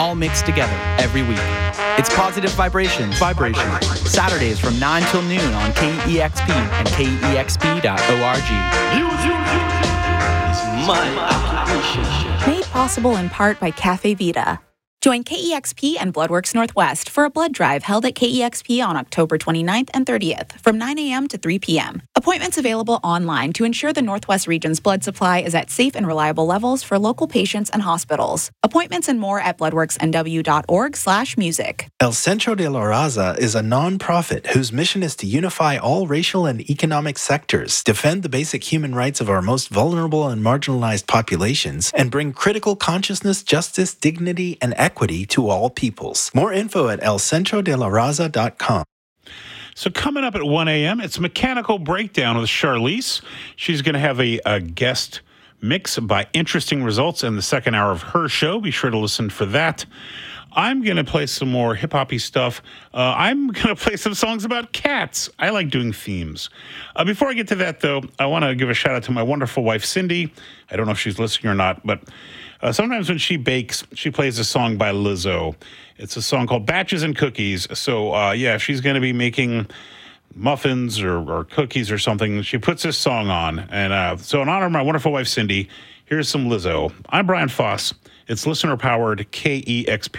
all mixed together every week. It's Positive Vibrations. Saturdays from 9 till noon on KEXP and KEXP.org. It's my occupation. Made possible in part by Cafe Vita. Join KEXP and Bloodworks Northwest for a blood drive held at KEXP on October 29th and 30th from 9 a.m. to 3 p.m. Appointments available online to ensure the Northwest region's blood supply is at safe and reliable levels for local patients and hospitals. Appointments and more at bloodworksnw.org/music. El Centro de la Raza is a non-profit whose mission is to unify all racial and economic sectors, defend the basic human rights of our most vulnerable and marginalized populations, and bring critical consciousness, justice, dignity, and equity to all peoples. More info at elcentrodelaraza.com. So coming up at 1 a.m., it's Mechanical Breakdown with Charlize. She's going to have a guest mix by Interesting Results in the second hour of her show. Be sure to listen for that. I'm going to play some more hip-hoppy stuff. I'm going to play some songs about cats. I like doing themes. Before I get to that, though, I want to give a shout-out to my wonderful wife, Cindy. I don't know if she's listening or not, but sometimes when she bakes, she plays a song by Lizzo. It's a song called Batches and Cookies. So, if she's going to be making muffins or cookies or something, she puts this song on. And so in honor of my wonderful wife, Cindy, here's some Lizzo. I'm Brian Foss. It's listener-powered KEXP